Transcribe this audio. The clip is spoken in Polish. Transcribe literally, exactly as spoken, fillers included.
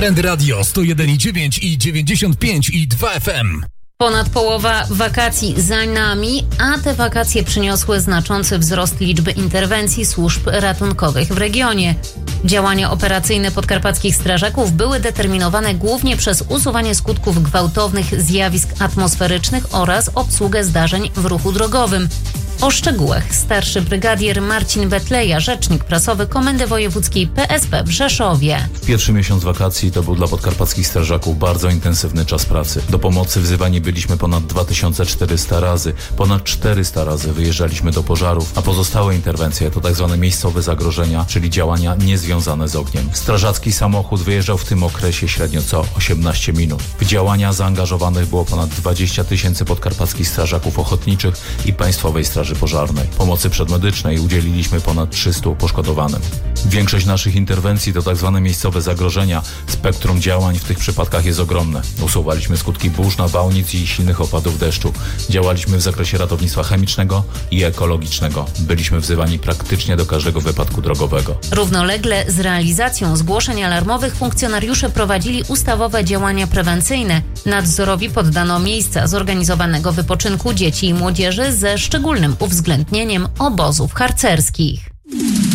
Trend Radio sto jeden i dziewięć i dziewięćdziesiąt pięć i dwa F M. Ponad połowa wakacji za nami, a te wakacje przyniosły znaczący wzrost liczby interwencji służb ratunkowych w regionie. Działania operacyjne podkarpackich strażaków były determinowane głównie przez usuwanie skutków gwałtownych zjawisk atmosferycznych oraz obsługę zdarzeń w ruchu drogowym. O szczegółach starszy brygadier Marcin Betleja, rzecznik prasowy Komendy Wojewódzkiej P S P w Rzeszowie. W pierwszy miesiąc wakacji to był dla podkarpackich strażaków bardzo intensywny czas pracy. Do pomocy wzywani byliśmy ponad dwa tysiące czterysta razy. Ponad czterysta razy wyjeżdżaliśmy do pożarów, a pozostałe interwencje to tak zwane miejscowe zagrożenia, czyli działania niezwiązane z ogniem. Strażacki samochód wyjeżdżał w tym okresie średnio co osiemnaście minut. W działania zaangażowanych było ponad dwadzieścia tysięcy podkarpackich strażaków ochotniczych i Państwowej Straży Pożarnej. Pomocy przedmedycznej udzieliliśmy ponad trzystu poszkodowanym. Większość naszych interwencji to tak zwane miejscowe zagrożenia. Spektrum działań w tych przypadkach jest ogromne. Usuwaliśmy skutki burz, nawałnic i silnych opadów deszczu. Działaliśmy w zakresie ratownictwa chemicznego i ekologicznego. Byliśmy wzywani praktycznie do każdego wypadku drogowego. Równolegle z realizacją zgłoszeń alarmowych funkcjonariusze prowadzili ustawowe działania prewencyjne. Nadzorowi poddano miejsca zorganizowanego wypoczynku dzieci i młodzieży ze szczególnym uwzględnieniem obozów harcerskich.